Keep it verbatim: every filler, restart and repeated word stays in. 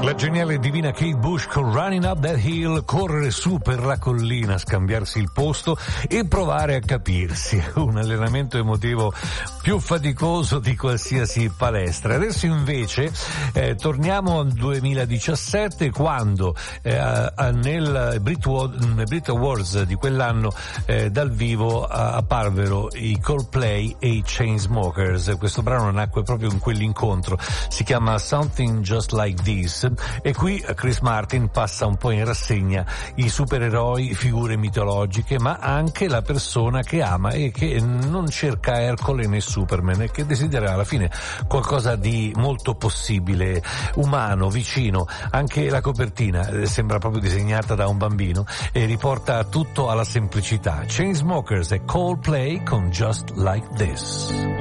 La geniale e divina Kate Bush con Running Up That Hill, correre su per la collina, scambiarsi il posto e provare a capirsi, un allenamento emotivo più faticoso di qualsiasi palestra. Adesso invece eh, torniamo al duemiladiciassette, quando eh, nel Brit, Brit Awards di quell'anno eh, dal vivo apparvero i Coldplay e i Chainsmokers. Questo brano nacque proprio in quell'incontro, si chiama Something Just Like This. E qui Chris Martin passa un po' in rassegna i supereroi, figure mitologiche, ma anche la persona che ama e che non cerca Ercole né Superman e che desidera alla fine qualcosa di molto possibile, umano, vicino. Anche la copertina sembra proprio disegnata da un bambino e riporta tutto alla semplicità. Chainsmokers e Coldplay con Just Like This.